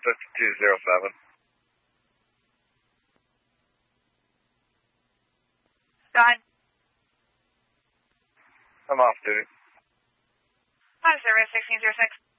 5207. Go ahead. I'm off duty. Hi, service 1606.